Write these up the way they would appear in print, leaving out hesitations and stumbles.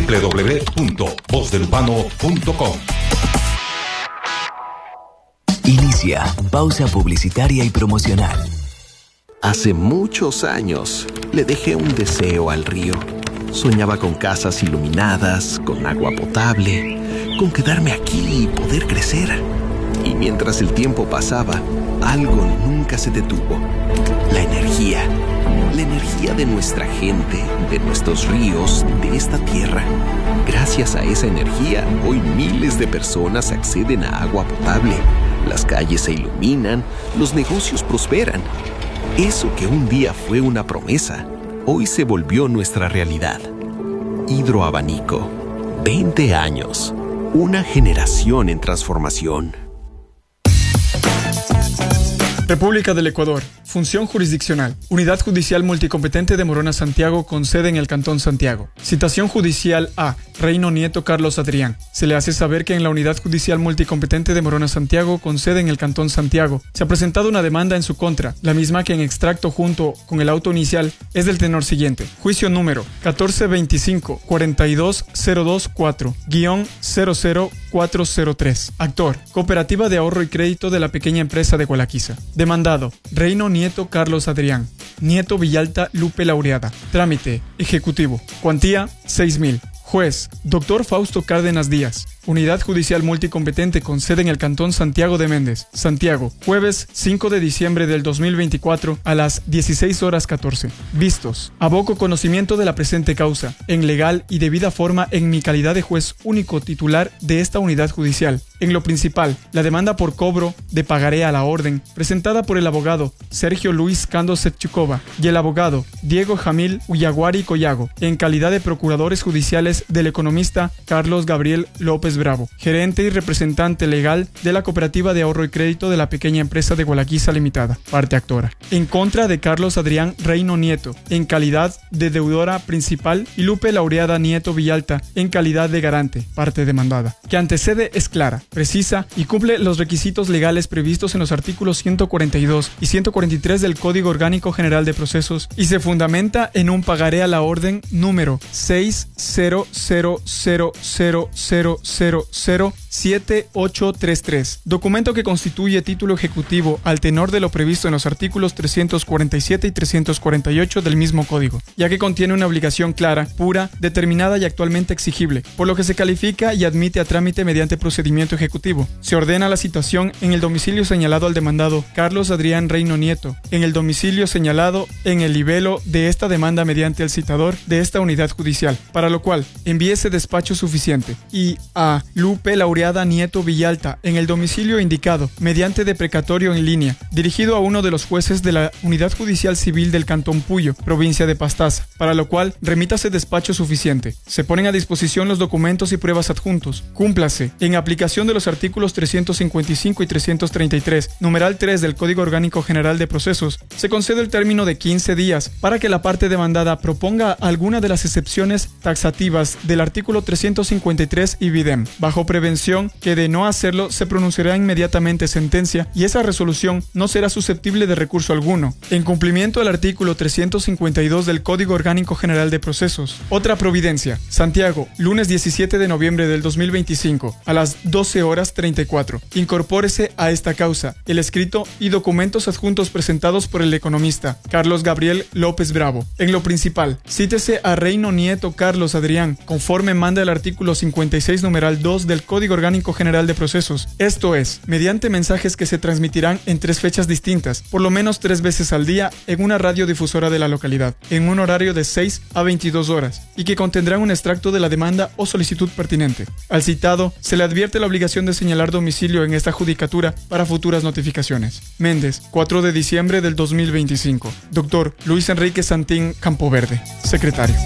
www.vozdelupano.com. Inicia pausa publicitaria y promocional. Hace muchos años le dejé un deseo al río. Soñaba con casas iluminadas, con agua potable, con quedarme aquí y poder crecer. Y mientras el tiempo pasaba, algo nunca se detuvo. La energía. La energía de nuestra gente, de nuestros ríos, de esta tierra. Gracias a esa energía, hoy miles de personas acceden a agua potable. Las calles se iluminan, los negocios prosperan. Eso que un día fue una promesa, hoy se volvió nuestra realidad. Hidroabanico. 20 años. Una generación en transformación. República del Ecuador. Función jurisdiccional. Unidad Judicial Multicompetente de Morona Santiago con sede en el Cantón Santiago. Citación judicial A. Reino Nieto Carlos Adrián. Se le hace saber que en la Unidad Judicial Multicompetente de Morona Santiago con sede en el Cantón Santiago se ha presentado una demanda en su contra, la misma que en extracto junto con el auto inicial es del tenor siguiente. Juicio número 1425-42024-00403. Actor: Cooperativa de Ahorro y Crédito de la Pequeña Empresa de Gualaquiza. Demandado: Reino Nieto Carlos Adrián. Nieto Villalta Lupe Laureada. Trámite: ejecutivo. Cuantía: 6.000. Juez: Dr. Fausto Cárdenas Díaz. Unidad Judicial Multicompetente con sede en el Cantón Santiago de Méndez, Santiago. Jueves 5 de diciembre del 2024 a las 16:14. Vistos. Aboco conocimiento de la presente causa, en legal y debida forma en mi calidad de juez único titular de esta unidad judicial. En lo principal, la demanda por cobro de pagaré a la orden, presentada por el abogado Sergio Luis Cando Setchukova y el abogado Diego Jamil Uyaguari Collago, en calidad de procuradores judiciales del economista Carlos Gabriel López Bravo, gerente y representante legal de la Cooperativa de Ahorro y Crédito de la Pequeña Empresa de Gualaquiza Limitada, parte actora. En contra de Carlos Adrián Reino Nieto, en calidad de deudora principal, y Lupe Laureada Nieto Villalta, en calidad de garante, parte demandada, que antecede es clara, precisa y cumple los requisitos legales previstos en los artículos 142 y 143 del Código Orgánico General de Procesos y se fundamenta en un pagaré a la orden número 60000007833, documento que constituye título ejecutivo al tenor de lo previsto en los artículos 347 y 348 del mismo código, ya que contiene una obligación clara, pura, determinada y actualmente exigible, por lo que se califica y admite a trámite mediante procedimiento ejecutivo. Se ordena la citación en el domicilio señalado al demandado Carlos Adrián Reino Nieto, en el domicilio señalado en el libelo de esta demanda mediante el citador de esta unidad judicial, para lo cual envíe ese despacho suficiente, y a Lupe Laureada Nieto Villalta en el domicilio indicado mediante de precatorio en línea, dirigido a uno de los jueces de la Unidad Judicial Civil del Cantón Puyo, provincia de Pastaza, para lo cual remítase despacho suficiente. Se ponen a disposición los documentos y pruebas adjuntos. Cúmplase en aplicación de los artículos 355 y 333, numeral 3 del Código Orgánico General de Procesos. Se concede el término de 15 días para que la parte demandada proponga alguna de las excepciones taxativas del artículo 353 y videm, bajo prevención que de no hacerlo se pronunciará inmediatamente sentencia y esa resolución no será susceptible de recurso alguno, en cumplimiento del artículo 352 del Código Orgánico General de Procesos. Otra providencia: Santiago, lunes 17 de noviembre del 2025, a las 12:34. Incorpórese a esta causa el escrito y documentos adjuntos presentados por el economista Carlos Gabriel López Bravo. En lo principal, cítese a Reino Nieto Carlos Adrián, conforme manda el artículo 56 numeral 2 del Código Orgánico General de Procesos, esto es, mediante mensajes que se transmitirán en 3 fechas distintas, por lo menos 3 veces al día, en una radiodifusora de la localidad, en un horario de 6 a 22 horas, y que contendrán un extracto de la demanda o solicitud pertinente. Al citado, se le advierte la obligación de señalar domicilio en esta judicatura para futuras notificaciones. Méndez, 4 de diciembre del 2025. Dr. Luis Enrique Santín Campoverde, secretario.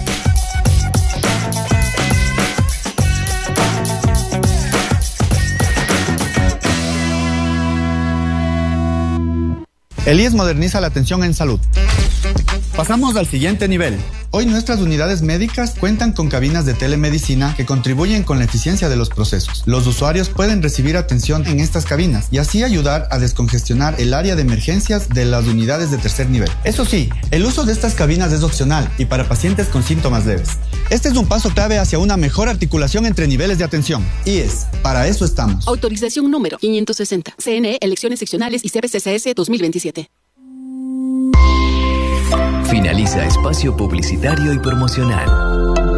El IES moderniza la atención en salud. Pasamos al siguiente nivel. Hoy nuestras unidades médicas cuentan con cabinas de telemedicina que contribuyen con la eficiencia de los procesos. Los usuarios pueden recibir atención en estas cabinas y así ayudar a descongestionar el área de emergencias de las unidades de tercer nivel. Eso sí, el uso de estas cabinas es opcional y para pacientes con síntomas leves. Este es un paso clave hacia una mejor articulación entre niveles de atención. IES, para eso estamos. Autorización número 560. CNE, elecciones seccionales y CPCCS 2027. Finaliza espacio publicitario y promocional.